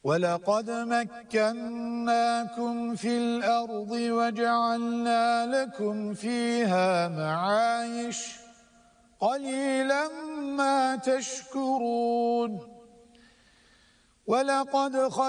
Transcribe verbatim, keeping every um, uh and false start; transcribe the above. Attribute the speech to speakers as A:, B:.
A: ولقد مكناكم في الأرض وجعلنا لكم فيها معايش قليلا ما تشكرون ولقد